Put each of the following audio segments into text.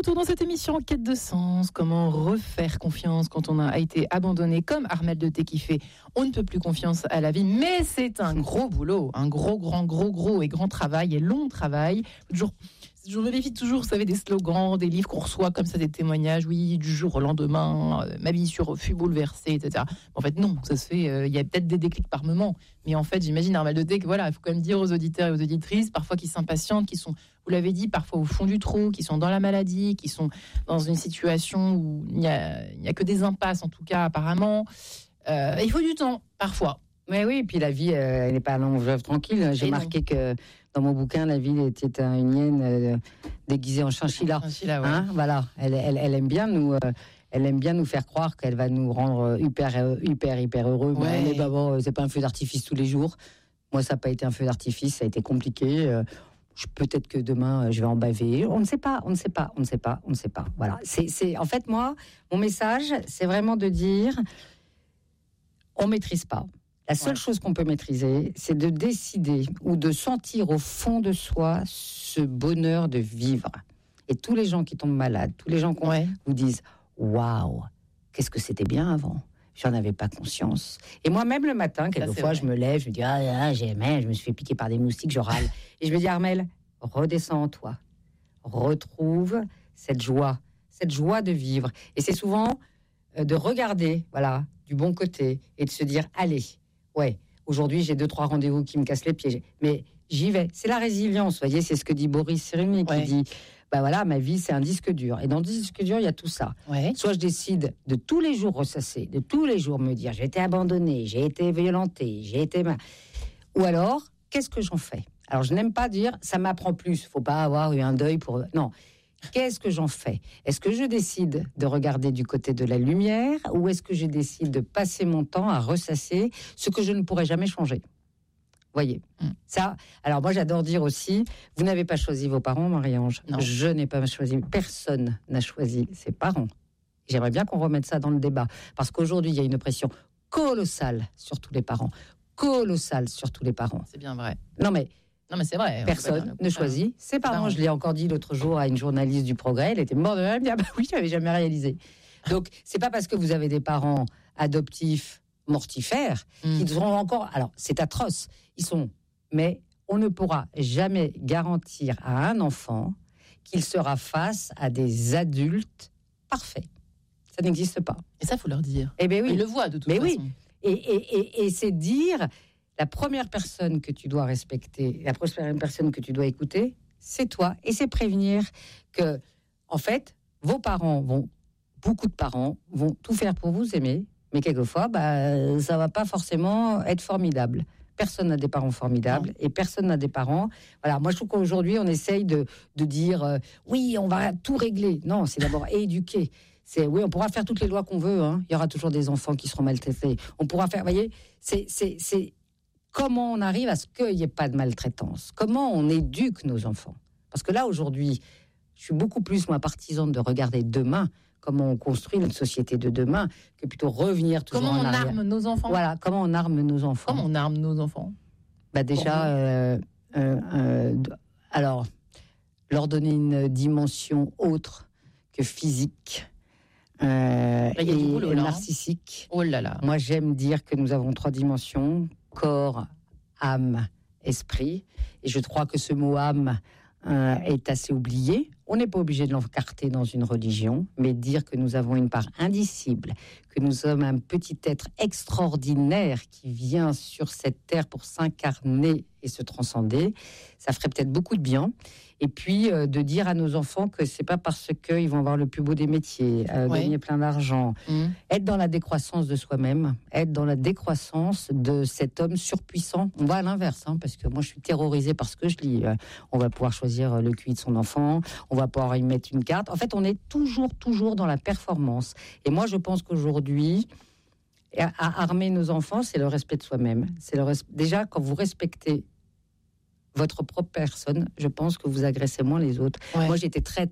retour dans cette émission en quête de sens. Comment refaire confiance quand on a été abandonné, comme Armelle de Thé qui fait on ne peut plus confiance à la vie. Mais c'est un gros boulot, un gros et grand travail et long travail. Je vérifie toujours, vous savez, des slogans, des livres qu'on reçoit comme ça, des témoignages, oui, du jour au lendemain, ma vie fut bouleversée, etc. En fait, non, ça se fait, il y a peut-être des déclics par moment, mais en fait, j'imagine, Armelle de Thé, que voilà, il faut quand même dire aux auditeurs et aux auditrices, parfois qui s'impatientent, qui sont, vous l'avez dit, parfois au fond du trou, qui sont dans la maladie, qui sont dans une situation où il n'y a que des impasses, en tout cas, apparemment. Il faut du temps, parfois. Mais oui, et puis la vie, elle n'est pas un long fleuve tranquille. J'ai marqué que dans mon bouquin, la vie était une hyène déguisée en chinchilla. Ouais. Hein, voilà, elle aime bien nous. Elle aime bien nous faire croire qu'elle va nous rendre hyper heureux. Ouais. Mais d'abord, c'est pas un feu d'artifice tous les jours. Moi, ça n'a pas été un feu d'artifice, ça a été compliqué. Peut-être que demain, je vais en baver. On ne sait pas. Voilà. C'est en fait, moi, mon message, c'est vraiment de dire, on maîtrise pas. La seule chose qu'on peut maîtriser, c'est de décider ou de sentir au fond de soi ce bonheur de vivre. Et tous les gens qui tombent malades, tous les gens qui vous disent « Waouh, qu'est-ce que c'était bien avant !» J'en avais pas conscience. Et moi-même, le matin, quelquefois, je me lève, je me dis « je me suis fait piquer par des moustiques, je râle. » Et je me dis « Armelle, redescends en toi. Retrouve cette joie de vivre. » Et c'est souvent de regarder, voilà, du bon côté et de se dire « Allez, ouais, aujourd'hui, j'ai 2-3 rendez-vous qui me cassent les pieds. Mais j'y vais. » C'est la résilience, vous voyez, c'est ce que dit Boris Cyrulnik, qui dit, bah voilà, ma vie, c'est un disque dur. Et dans le disque dur, il y a tout ça. Ouais. Soit je décide de tous les jours ressasser, de tous les jours me dire, j'ai été abandonnée, j'ai été violentée, ou alors, qu'est-ce que j'en fais ? Alors, je n'aime pas dire, ça m'apprend plus. Il ne faut pas avoir eu un deuil pour... Non. Qu'est-ce que j'en fais ? Est-ce que je décide de regarder du côté de la lumière ou est-ce que je décide de passer mon temps à ressasser ce que je ne pourrai jamais changer ? Voyez, ça. Alors moi, j'adore dire aussi, vous n'avez pas choisi vos parents, Marie-Ange. Non. Je n'ai pas choisi. Personne n'a choisi ses parents. J'aimerais bien qu'on remette ça dans le débat parce qu'aujourd'hui, il y a une pression colossale sur tous les parents. C'est bien vrai. Non mais c'est vrai. Personne ne choisit ses parents. Je l'ai encore dit l'autre jour à une journaliste du Progrès. Elle était morte de rire. Elle me dit, ah bah oui, je n'avais jamais réalisé. Donc, c'est pas parce que vous avez des parents adoptifs mortifères qu'ils seront encore... Alors, c'est atroce. Mais on ne pourra jamais garantir à un enfant qu'il sera face à des adultes parfaits. Ça n'existe pas. Et ça, il faut leur dire. Eh bien oui. Ils le voient de toute façon. Oui. Et c'est dire... La première personne que tu dois respecter, la première personne que tu dois écouter, c'est toi. Et c'est prévenir que, en fait, beaucoup de parents vont tout faire pour vous aimer, mais quelquefois, ça va pas forcément être formidable. Personne n'a des parents formidables et personne n'a des parents. Voilà, moi je trouve qu'aujourd'hui on essaye de dire oui, on va tout régler. Non, c'est d'abord éduquer. On pourra faire toutes les lois qu'on veut. Il y aura toujours des enfants qui seront maltraités. On pourra faire, vous voyez, c'est comment on arrive à ce qu'il n'y ait pas de maltraitance ? Comment on éduque nos enfants ? Parce que là, aujourd'hui, je suis beaucoup plus, moi, partisane de regarder demain, comment on construit notre société de demain, que plutôt revenir toujours en arrière. Comment on arme nos enfants ? Voilà, comment on arme nos enfants. Comment on arme nos enfants ? Déjà, alors, leur donner une dimension autre que physique, et narcissique. Oh là là. Moi, j'aime dire que nous avons 3 dimensions, corps, âme, esprit. Et je crois que ce mot âme est assez oublié. On n'est pas obligé de l'encarter dans une religion, mais dire que nous avons une part indicible, que nous sommes un petit être extraordinaire qui vient sur cette terre pour s'incarner et se transcender, ça ferait peut-être beaucoup de bien. Et puis, de dire à nos enfants que c'est pas parce qu'ils vont avoir le plus beau des métiers, gagner plein d'argent, être dans la décroissance de soi-même, être dans la décroissance de cet homme surpuissant. On va à l'inverse, parce que moi, je suis terrorisée par ce que je lis. On va pouvoir choisir le QI de son enfant, on va pouvoir y mettre une carte. En fait, on est toujours dans la performance. Et moi, je pense qu'aujourd'hui, à armer nos enfants, c'est le respect de soi-même. Déjà, quand vous respectez votre propre personne, je pense que vous agressez moins les autres. Ouais. Moi, j'étais très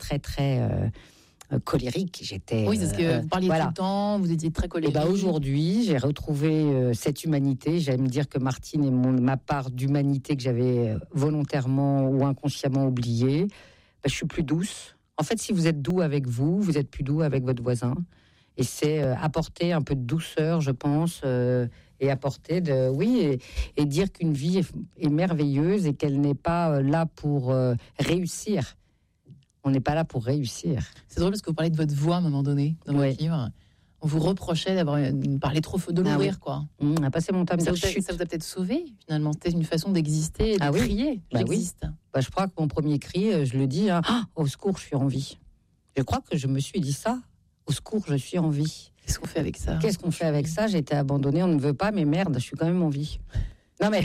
colérique. Oui, c'est ce que vous parliez tout le temps, vous étiez très colérique. Et aujourd'hui, j'ai retrouvé cette humanité. J'aime dire que Martine est ma part d'humanité que j'avais volontairement ou inconsciemment oubliée. Je suis plus douce, En fait, si vous êtes doux avec vous, vous êtes plus doux avec votre voisin. Et c'est apporter un peu de douceur, je pense, et apporter et dire qu'une vie est merveilleuse et qu'elle n'est pas là pour réussir. On n'est pas là pour réussir. C'est drôle parce que vous parlez de votre voix à un moment donné dans votre livre. On vous reprochait d'avoir parlé trop fort, de l'ouvrir, quoi. On a passé mon temps de chute. Ça vous a peut-être sauvé, finalement. C'était une façon d'exister et de crier. J'existe. Je crois que mon premier cri, je le dis, au secours, je suis en vie. Je crois que je me suis dit ça. Au secours, je suis en vie. Qu'est-ce qu'on fait avec ça ? J'ai été abandonnée, on ne veut pas, mais merde, je suis quand même en vie. Non mais...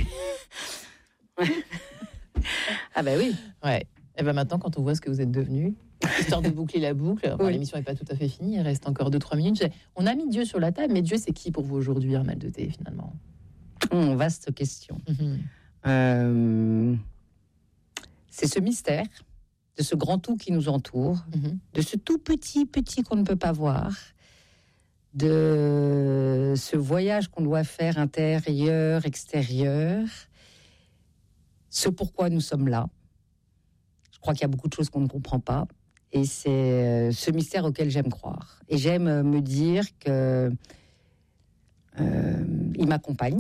Ah ben oui. Ouais. Et ben maintenant, quand on voit ce que vous êtes devenu, histoire de boucler la boucle, l'émission n'est pas tout à fait finie, il reste encore 2-3 minutes. On a mis Dieu sur la table, mais Dieu, c'est qui pour vous aujourd'hui, Armelle de Thé, finalement ? Vaste question. C'est ce mystère, de ce grand tout qui nous entoure, de ce tout petit qu'on ne peut pas voir, de ce voyage qu'on doit faire intérieur, extérieur, ce pourquoi nous sommes là. Je crois qu'il y a beaucoup de choses qu'on ne comprend pas, et c'est ce mystère auquel j'aime croire. Et j'aime me dire que il m'accompagne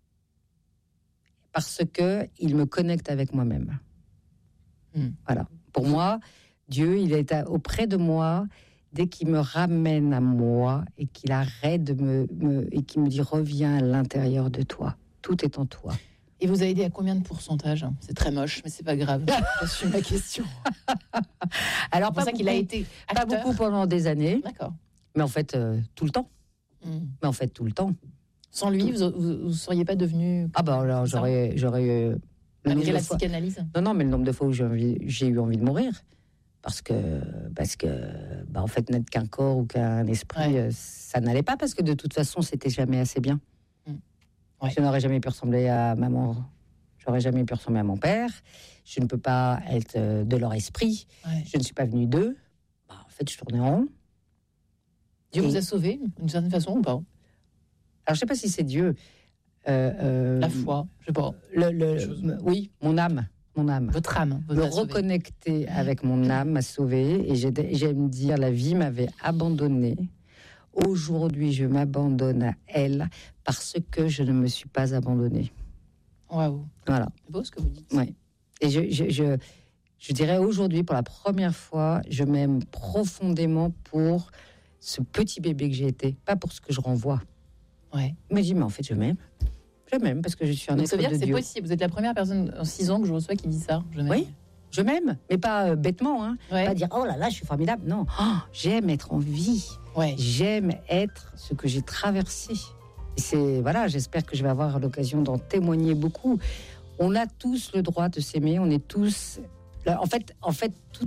parce que il me connecte avec moi-même. Voilà. Pour moi, Dieu, il est auprès de moi dès qu'il me ramène à moi et qu'il arrête et qu'il me dit reviens à l'intérieur de toi. Tout est en toi. Et vous a aidé à combien de pourcentage ? C'est très moche, mais c'est pas grave. J'assume ma question. Alors, c'est pour ça qu'il a été acteur. Pas beaucoup pendant des années. D'accord. Mais en fait, tout le temps. Mais en fait, tout le temps. Sans lui, vous ne seriez pas devenu... Ah bah alors, j'aurais malgré la psychanalyse. Non, mais le nombre de fois où j'ai eu envie de mourir. Parce que en fait, n'être qu'un corps ou qu'un esprit, ça n'allait pas. Parce que de toute façon, c'était jamais assez bien. Je n'aurais jamais pu ressembler à maman. J'aurais jamais pu ressembler à mon père. Je ne peux pas être de leur esprit. Je ne suis pas venue d'eux. En fait, je tournais en rond. Dieu vous a sauvé d'une certaine façon ou pas ? Alors, je ne sais pas si c'est Dieu. La foi, je sais pas. Oui, mon âme. Votre âme. Me reconnecter avec mon âme m'a sauvée. Et j'aime dire, la vie m'avait abandonnée. Aujourd'hui, je m'abandonne à elle parce que je ne me suis pas abandonnée. Waouh. Voilà. C'est beau ce que vous dites. Oui. Et je dirais aujourd'hui, pour la première fois, je m'aime profondément pour ce petit bébé que j'ai été, pas pour ce que je renvoie. Ouais. Mais je dis, mais en fait, je m'aime. Je m'aime parce que je suis un être de Dieu. Ça veut dire que c'est possible. Vous êtes la première personne en 6 ans que je reçois qui dit ça. Je m'aime. Oui. Je m'aime, mais pas bêtement. Pas dire, oh là là, je suis formidable. Non, j'aime être en vie. J'aime être ce que j'ai traversé. Et j'espère que je vais avoir l'occasion d'en témoigner beaucoup. On a tous le droit de s'aimer. On est tous... En fait, tout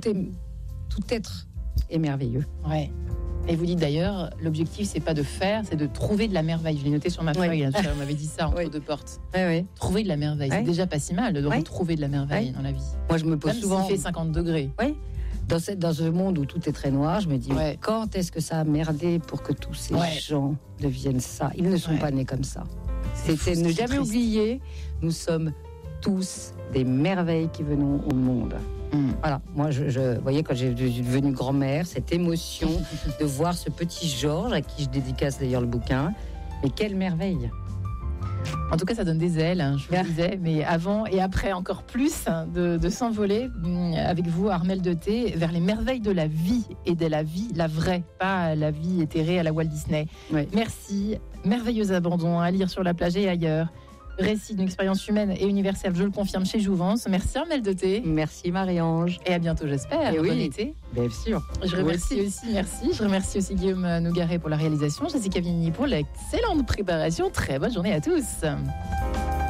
être est merveilleux. Ouais. Et vous dites d'ailleurs, l'objectif, c'est pas de faire, c'est de trouver de la merveille. Je l'ai noté sur ma feuille, on m'avait dit ça entre deux portes. Trouver de la merveille, c'est déjà pas si mal de retrouver de la merveille dans la vie. Moi, je me pose souvent... Même s'il fait 50 degrés. Oui. Dans ce monde où tout est très noir, je me dis, quand est-ce que ça a merdé pour que tous ces gens deviennent ça ? Ils ne sont pas nés comme ça. C'est ne jamais oublier, nous sommes tous des merveilles qui venons au monde. Voilà, moi, vous voyez, quand j'ai devenu grand-mère, cette émotion de voir ce petit Georges, à qui je dédicace d'ailleurs le bouquin, mais quelle merveille! En tout cas, ça donne des ailes, je vous disais, mais avant et après encore plus, de s'envoler avec vous, Armelle de Thé, vers les merveilles de la vie et de la vie, la vraie, pas la vie éthérée à la Walt Disney. Merci, merveilleux abandon à lire sur la plage et ailleurs. Récit d'une expérience humaine et universelle, je le confirme, chez Jouvence. Merci Armelle de Thé. Merci Marie-Ange. Et à bientôt, j'espère. Et bon été. Bien sûr. Je remercie aussi Guillaume Nougaret pour la réalisation, Jessica Vigny pour l'excellente préparation. Très bonne journée à tous.